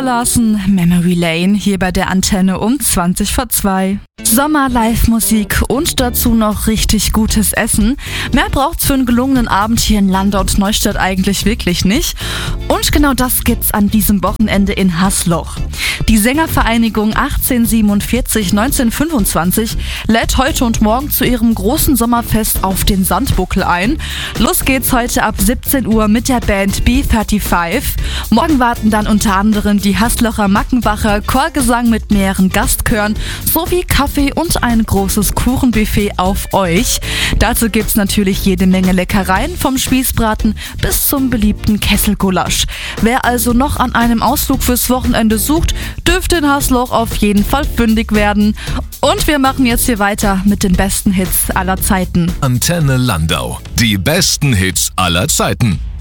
Larson, Memory Lane, hier bei der Antenne um 2:20. Sommer-Live-Musik und dazu noch richtig gutes Essen. Mehr braucht's für einen gelungenen Abend hier in Landau und Neustadt eigentlich wirklich nicht. Und genau das gibt's an diesem Wochenende in Hasloch. Die Sängervereinigung 1847-1925 lädt heute und morgen zu ihrem großen Sommerfest auf den Sandbuckel ein. Los geht's heute ab 17 Uhr mit der Band B35. Morgen warten dann unter anderem die Haslocher Mackenbacher, Chorgesang mit mehreren Gastchören sowie Kaffee und ein großes Kuchenbuffet auf euch. Dazu gibt's natürlich jede Menge Leckereien, vom Spießbraten bis zum beliebten Kesselgulasch. Wer also noch an einem Ausflug fürs Wochenende sucht, dürfte in Hasloch auf jeden Fall fündig werden. Und wir machen jetzt hier weiter mit den besten Hits aller Zeiten. Antenne Landau. Die besten Hits aller Zeiten.